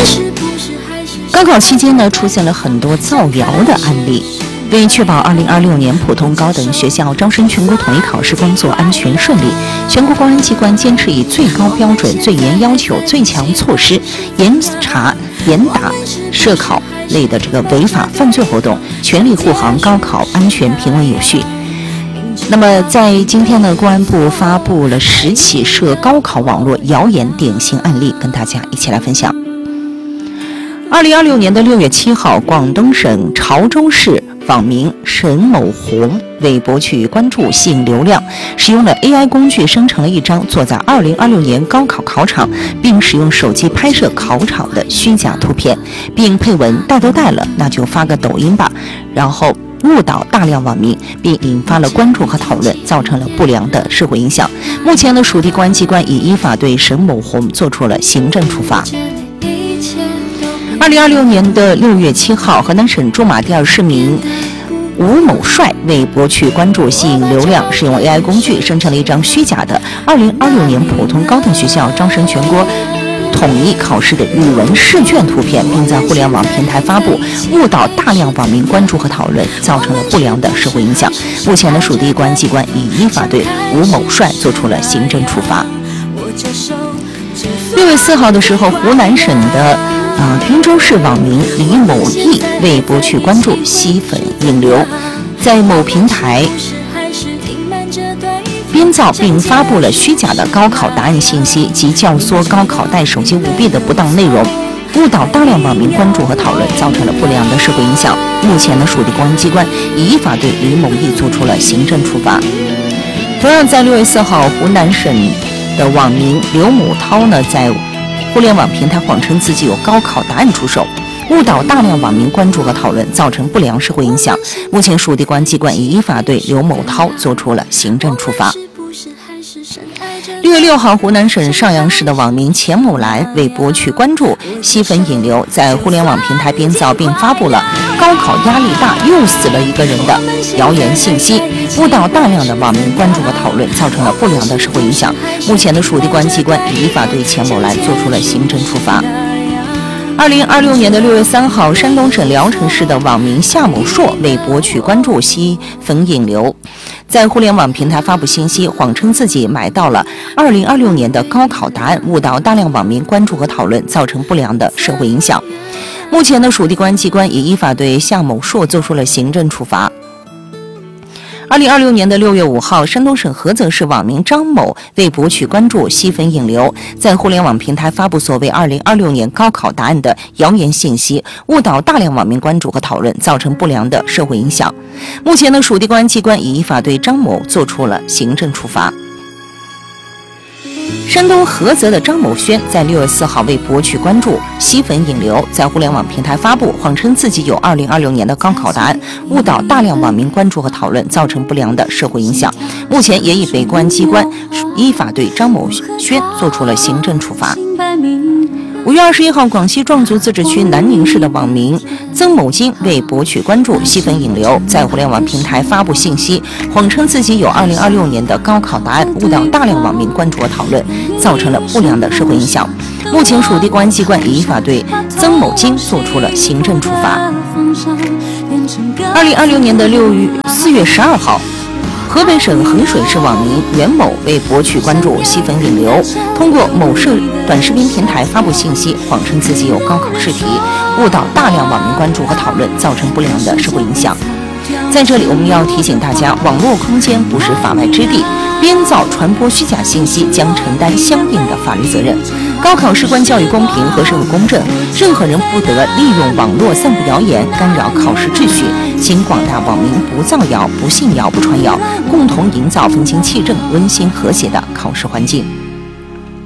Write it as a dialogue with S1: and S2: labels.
S1: 高考期间呢，出现了很多造谣的案例。为确保2026年普通高等学校招生全国统一考试工作安全顺利，全国公安机关坚持以最高标准、最严要求、最强措施，严查严打涉考类的这个违法犯罪活动，全力护航高考安全平稳有序。那么在今天呢，公安部发布了10起涉高考网络谣言典型案例，跟大家一起来分享。2026年6月7号，广东省潮州市网民沈某红为博取关注、吸引流量，使用了 AI 工具生成了一张坐在2026年高考考场，并使用手机拍摄考场的虚假图片，并配文“带都带了，那就发个抖音吧”，然后误导大量网民，并引发了关注和讨论，造成了不良的社会影响。目前的属地公安机关已依法对沈某红作出了行政处罚。2026年6月7号，河南省驻马店市民吴某帅为博取关注、吸引流量，使用 AI 工具生成了一张虚假的2026年普通高等学校招生全国统一考试的语文试卷图片，并在互联网平台发布，误导大量网民关注和讨论，造成了不良的社会影响。目前的属地公安机关已依法对吴某帅作出了行政处罚。6月4号的时候，湖南省的滨州市网民李某义为博取关注、吸粉引流，在某平台编造并发布了虚假的高考答案信息及教唆高考带手机舞弊的不当内容，误导大量网民关注和讨论，造成了不良的社会影响。目前的属地公安机关已依法对李某义作出了行政处罚。同样在6月4号，湖南省的网民刘某涛呢，在互联网平台谎称自己有高考答案出售，误导大量网民关注和讨论，造成不良社会影响。目前属地公安机关已依法对刘某涛作出了行政处罚。6月6号，湖南省邵阳市的网民钱某兰为博取关注、吸粉引流，在互联网平台编造并发布了高考压力大又死了一个人的谣言信息，误导大量的网民关注和讨论，造成了不良的社会影响。目前的属地公安机关已依法对钱某兰作出了行政处罚。2026年6月3号，山东省聊城市的网民夏某硕为博取关注、吸粉引流，在互联网平台发布信息，谎称自己买到了2026年的高考答案，误导大量网民关注和讨论，造成不良的社会影响。目前的属地公安机关已依法对夏某硕作出了行政处罚。2026年6月5号，山东省菏泽市网民张某为博取关注、吸粉引流，在互联网平台发布所谓2026年高考答案的谣言信息，误导大量网民关注和讨论，造成不良的社会影响。目前的属地公安机关已依法对张某作出了行政处罚。山东菏泽的张某轩在6月4号为博取关注、吸粉引流，在互联网平台发布，谎称自己有2026年的高考答案，误导大量网民关注和讨论，造成不良的社会影响。目前也已被公安机关依法对张某轩作出了行政处罚。5月21号，广西壮族自治区南宁市的网民曾某金为博取关注、吸粉引流，在互联网平台发布信息，谎称自己有2026年的高考答案，误导大量网民关注和讨论，造成了不良的社会影响。目前属地公安机关已依法对曾某金作出了行政处罚。2026年4月12号，河北省衡水市网民袁某为博取关注、吸粉引流，通过某短视频平台发布信息，谎称自己有高考试题，误导大量网民关注和讨论，造成不良的社会影响。在这里，我们要提醒大家，网络空间不是法外之地，编造、传播虚假信息将承担相应的法律责任。高考事关教育公平和社会公正，任何人不得利用网络散布谣言，干扰考试秩序。请广大网民不造谣、不信谣、不传谣，共同营造风清气正、温馨和谐的考试环境。